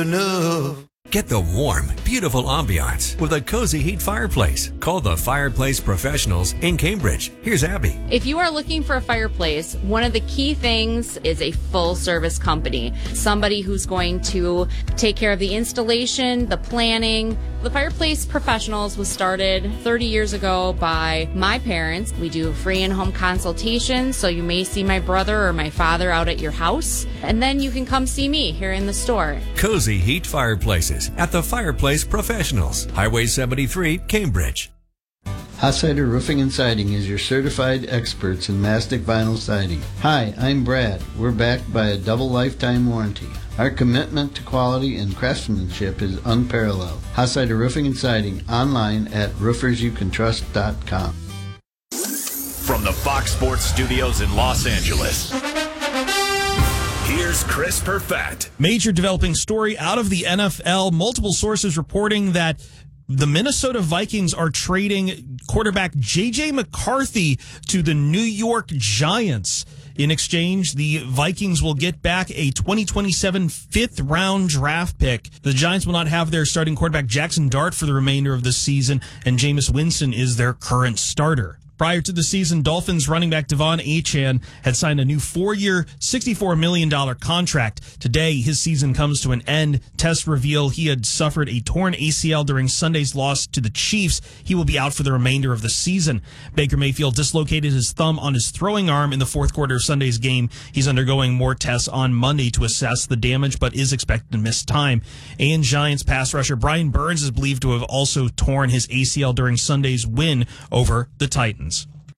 enough. Get the warm, beautiful ambiance with a cozy heat fireplace. Call the Fireplace Professionals in Cambridge. Here's Abby. If you are looking for a fireplace, one of the key things is a full-service company. Somebody who's going to take care of the installation, the planning. The Fireplace Professionals was started 30 years ago by my parents. We do free in-home consultations, so you may see my brother or my father out at your house, and then you can come see me here in the store. Cozy heat fireplaces at the Fireplace Professionals, Highway 73, Cambridge. Hossider Roofing and Siding is your certified experts in mastic vinyl siding. Hi, I'm Brad. We're backed by a double lifetime warranty. Our commitment to quality and craftsmanship is unparalleled. Hossider Roofing and Siding, online at roofersyoucantrust.com. From the Fox Sports Studios in Los Angeles, here's Chris Perfett. Major developing story out of the NFL. Multiple sources reporting that the Minnesota Vikings are trading quarterback J.J. McCarthy to the New York Giants. In exchange, the Vikings will get back a 2027 fifth-round draft pick. The Giants will not have their starting quarterback Jackson Dart for the remainder of the season, and Jameis Winston is their current starter. Prior to the season, Dolphins running back Devon Achane had signed a new 4-year, $64 million contract. Today, his season comes to an end. Tests reveal he had suffered a torn ACL during Sunday's loss to the Chiefs. He will be out for the remainder of the season. Baker Mayfield dislocated his thumb on his throwing arm in the fourth quarter of Sunday's game. He's undergoing more tests on Monday to assess the damage, but is expected to miss time. And Giants pass rusher Brian Burns is believed to have also torn his ACL during Sunday's win over the Titans.